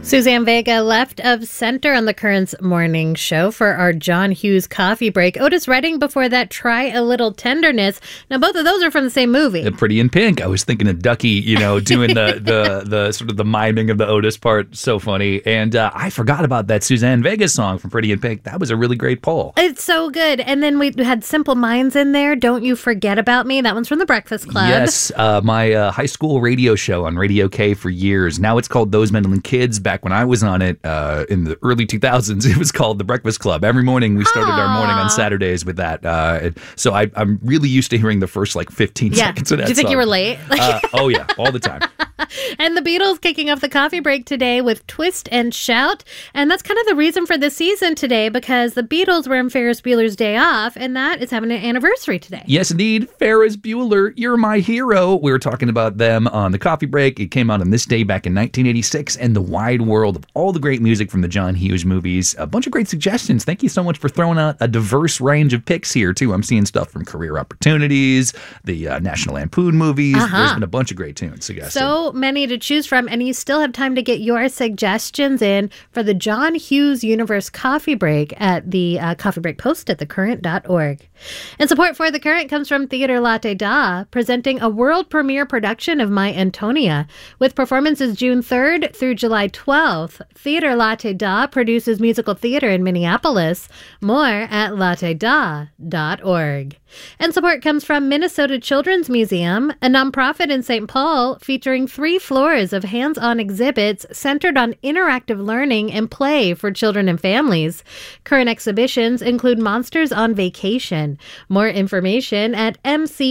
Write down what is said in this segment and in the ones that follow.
Suzanne Vega left of center on the Currents morning show for our John Hughes coffee break. Otis Redding before that, Try a Little Tenderness. Now, both of those are from the same movie. Pretty in Pink. I was thinking of Ducky, doing the sort of the miming of the Otis part. So funny. And I forgot about that Suzanne Vega song from Pretty in Pink. That was a really great poll. It's so good. And then we had Simple Minds in there. Don't You Forget About Me. That one's from The Breakfast Club. Yes, my high school radio show on Radio K for years. Now it's called Those Meddling Kids. Back when I was on it in the early 2000s, it was called The Breakfast Club. Every morning we started our morning on Saturdays with that. So I'm really used to hearing the first 15 seconds of that song. Do you think you were late? Oh yeah, all the time. And the Beatles kicking off the coffee break today with Twist and Shout. And that's kind of the reason for the season today, because the Beatles were in Ferris Bueller's Day Off, and that is having an anniversary today. Yes, indeed. Ferris Bueller, you're my hero. We were talking about them on the coffee break. It came out on this day back in 1986, and the wide world of all the great music from the John Hughes movies. A bunch of great suggestions. Thank you so much for throwing out a diverse range of picks here, too. I'm seeing stuff from Career Opportunities, the National Lampoon movies. There's been a bunch of great tunes suggested. So many to choose from, and you still have time to get your suggestions in for the John Hughes Universe Coffee Break at the Coffee Break Post at thecurrent.org. And support for The Current comes from Theater Latte Da, presenting a world premiere production of My Antonia. With performances June 3rd through July 12th, Theater Latte Da produces musical theater in Minneapolis. More at latteda.org. And support comes from Minnesota Children's Museum, a nonprofit in St. Paul featuring 3 floors of hands-on exhibits centered on interactive learning and play for children and families. Current exhibitions include Monsters on Vacation. More information at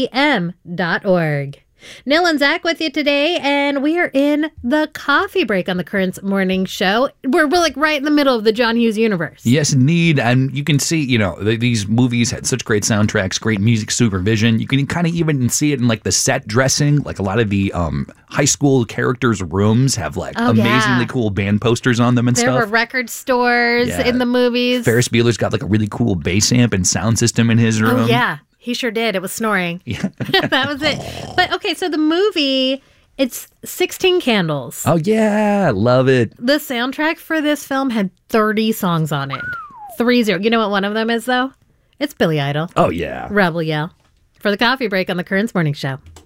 mcm.org. Nil and Zach with you today, and we are in the coffee break on the Currents morning show. We're right in the middle of the John Hughes universe. Yes, indeed. And you can see, these movies had such great soundtracks, great music supervision. You can kind of even see it in the set dressing. A lot of the high school characters' rooms have amazingly cool band posters on them and stuff. There were record stores in the movies. Ferris Bueller's got a really cool bass amp and sound system in his room. Oh, yeah. He sure did. It was snoring. Yeah. That was it. But okay, so the movie, it's 16 Candles. Oh, yeah. Love it. The soundtrack for this film had 30 songs on it. 30. You know what one of them is, though? It's Billy Idol. Oh, yeah. Rebel Yell. For the coffee break on the Currents Morning Show.